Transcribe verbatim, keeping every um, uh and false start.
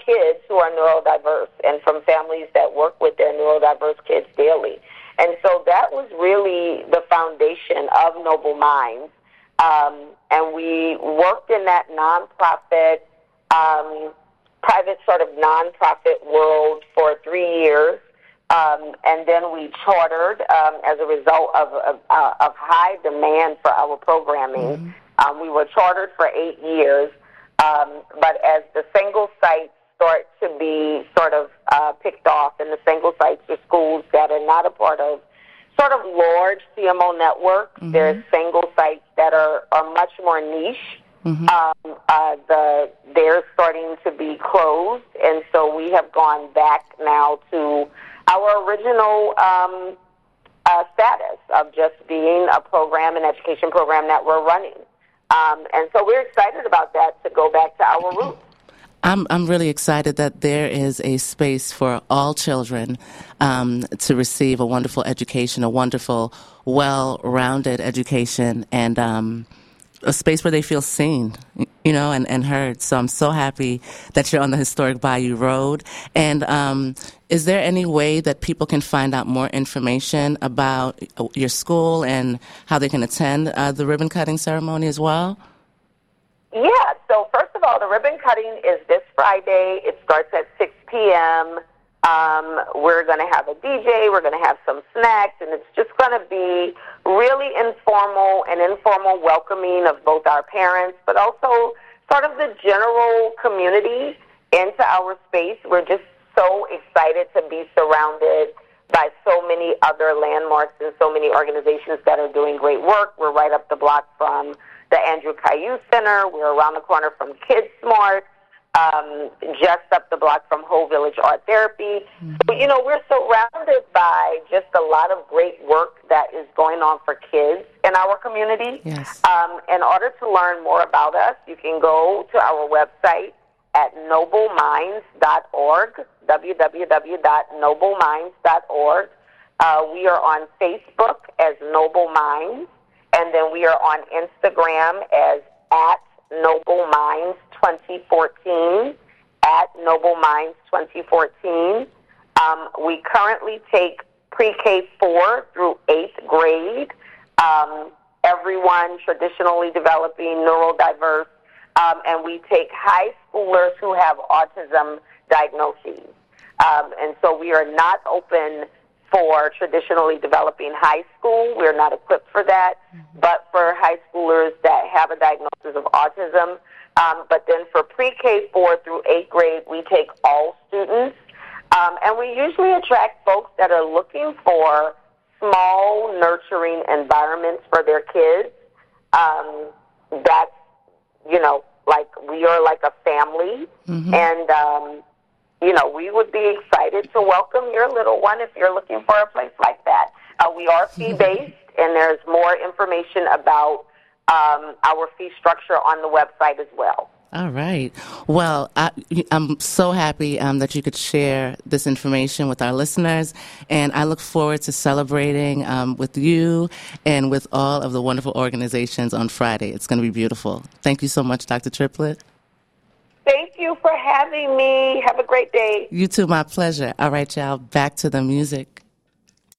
kids who are neurodiverse and from families that work with their neurodiverse kids daily. And so that was really the foundation of Noble Minds. Um, and we worked in that nonprofit, um, private sort of nonprofit world for three years. Um, and then we chartered um, as a result of, of, uh, of high demand for our programming. Mm-hmm. Um, we were chartered for eight years. Um, but as the single sites start to be sort of uh, picked off, and the single sites are schools that are not a part of sort of large C M O networks, mm-hmm. there's single sites that are, are much more niche. Mm-hmm. Um, uh, the they're starting to be closed, and so we have gone back now to our original um, uh, status of just being a program, an education program that we're running. Um, and so we're excited about that, to go back to our roots. I'm I'm really excited that there is a space for all children um, to receive a wonderful education, a wonderful, well-rounded education, and um, a space where they feel seen, you know, and, and heard. So I'm so happy that you're on the historic Bayou Road. And um, is there any way that people can find out more information about your school and how they can attend uh, the ribbon cutting ceremony as well? Yeah, so first of all, the ribbon cutting is this Friday. It starts at six p.m. Um, we're going to have a D J, we're going to have some snacks, and it's just going to be really informal and informal welcoming of both our parents, but also sort of the general community into our space. We're just so excited to be surrounded by so many other landmarks and so many organizations that are doing great work. We're right up the block from the Andrew Caillou Center. We're around the corner from KidSmart, um, just up the block from Whole Village Art Therapy. Mm-hmm. So, you know, we're surrounded by just a lot of great work that is going on for kids in our community. Yes. Um, in order to learn more about us, you can go to our website at noble minds dot org, w w w dot noble minds dot org. Uh, we are on Facebook as Noble Minds, and then we are on Instagram as at Noble Minds twenty fourteen, at Noble Minds twenty fourteen. Um, we currently take pre-K four through eighth grade, um, everyone traditionally developing, neurodiverse, um, and we take high schoolers who have autism diagnoses. Um, and so we are not open for traditionally developing high school. We're not equipped for that, mm-hmm. but for high schoolers that have a diagnosis of autism. Um, but then for pre-K four through eighth grade, we take all students. Um, and we usually attract folks that are looking for small, nurturing environments for their kids. Um, that's, you know, like we are like a family. Mm-hmm. And, um, you know, we would be excited to welcome your little one if you're looking for a place like that. Uh, we are fee-based, and there's more information about um, our fee structure on the website as well. All right. Well, I, I'm so happy um, that you could share this information with our listeners, and I look forward to celebrating um, with you and with all of the wonderful organizations on Friday. It's going to be beautiful. Thank you so much, Doctor Triplett. Thank you for having me. Have a great day. You too, my pleasure. All right, y'all, back to the music.